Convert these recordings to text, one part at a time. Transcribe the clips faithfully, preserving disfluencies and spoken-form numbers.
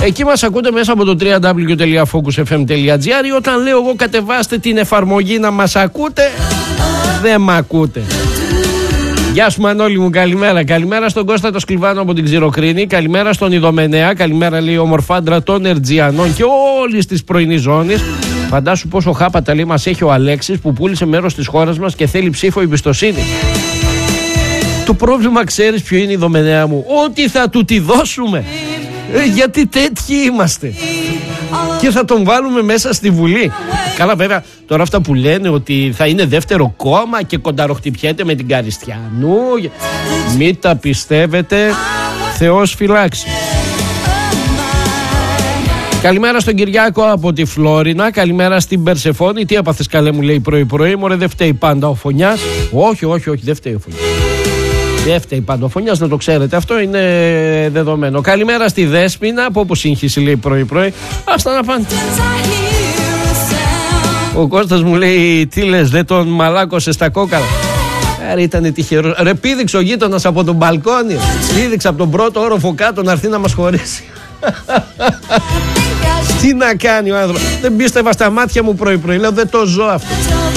Εκεί μας ακούτε μέσα από το double-u double-u double-u τελεία focus f m τελεία g r ή όταν λέω εγώ κατεβάστε την εφαρμογή να μας ακούτε, δεν μ' ακούτε. Γεια σου Μανώλη μου, καλημέρα. Καλημέρα στον Κώστα το Σκλιβάνο από την Ξηροκρίνη. Καλημέρα στον Ιδωμενέα. Καλημέρα λέει ομορφάντρα των Ερτζιανών και όλης της πρωινής ζώνης. Φαντάσου πόσο χάπατα λέει μας έχει ο Αλέξης που πούλησε μέρος της χώρας μας και θέλει ψήφο εμπιστοσύνη. Το πρόβλημα ξέρεις ποιο είναι, Ιδωμενέα μου? Ότι θα του τη δώσουμε. Ε, γιατί τέτοιοι είμαστε. Και θα τον βάλουμε μέσα στη Βουλή. Καλά βέβαια τώρα αυτά που λένε ότι θα είναι δεύτερο κόμμα και κονταροχτυπιέται με την Καριστιανού, μην τα πιστεύετε, Θεός φυλάξει. Καλημέρα στον Κυριάκο από τη Φλόρινα. Καλημέρα στην Περσεφόνη. Τι έπαθες καλέ μου λέει πρωί πρωί? Μωρέ δεν φταίει πάντα ο Φωνιάς. Όχι όχι όχι δεν φταίει ο Φωνιάς. Δεν φταίει πάντα ο Φωνιάς, να το ξέρετε, αυτό είναι δεδομένο. Καλημέρα στη Δέσποινα, από όπου σύγχυση λέει πρωί πρωί. Άστα να πάνε. Ο Κώστας μου λέει τι λες, δεν τον μαλάκωσε στα κόκαλα? Άρα ήταν τυχερός. Ρε πήδηξε ο γείτονας από τον μπαλκόνι. Πήδηξε από τον πρώτο όροφο κάτω να έρθει να μας χωρίσει. Τι να κάνει ο άνθρωπος? Δεν πίστευα στα μάτια μου πρωί πρωί. Λέω δεν το ζω αυτό.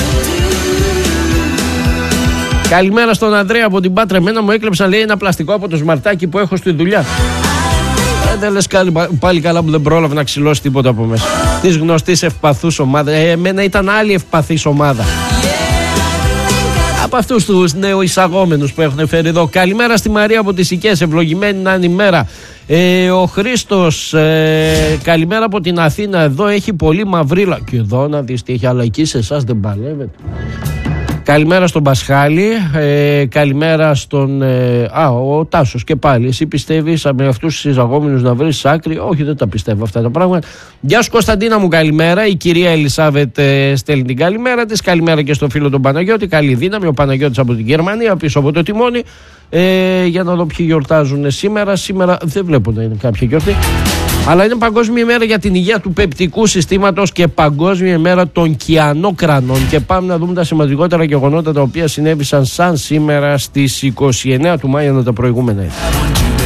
Καλημέρα στον Ανδρέα από την Πάτρα. Εμένα μου έκλεψαν λέει ένα πλαστικό από το σμαρτάκι που έχω στη δουλειά. Ε, δεν λες πάλι καλά που δεν πρόλαβε να ξυλώσει τίποτα από μέσα. Της γνωστής ευπαθούς ομάδα. Ε, εμένα ήταν άλλη ευπαθής ομάδα. Από αυτούς τους νεοεισαγόμενους που έχουν φέρει εδώ. Καλημέρα στη Μαρία από τις Οικές. Ευλογημένη να είναι η μέρα. Ε, ο Χρήστος, ε, καλημέρα από την Αθήνα. Εδώ έχει πολύ μαυρίλα. Και εδώ να δεις τι έχει, αλλά εκεί σε εσάς δεν παλεύετε. Καλημέρα στον Πασχάλη, ε, καλημέρα στον... Ε, α, ο Τάσος και πάλι. Εσύ πιστεύεις με αυτούς τους εισαγόμενους να βρεις άκρη? Όχι, δεν τα πιστεύω αυτά τα πράγματα. Γεια σου Κωνσταντίνα μου, καλημέρα. Η κυρία Ελισάβετ ε, στέλνει την καλημέρα της. Καλημέρα και στον φίλο τον Παναγιώτη. Καλή δύναμη, ο Παναγιώτης από την Γερμανία, πίσω από το τιμόνι. Ε, για να δω ποιοι γιορτάζουν σήμερα. Σήμερα δεν βλέπω να είναι κάποια γιορτή. Αλλά είναι Παγκόσμια ημέρα για την υγεία του πεπτικού συστήματος και Παγκόσμια ημέρα των κιανόκρανων. Και πάμε να δούμε τα σημαντικότερα γεγονότα τα οποία συνέβησαν σαν σήμερα στις είκοσι εννέα του Μάη ανά τα προηγούμενα έτη.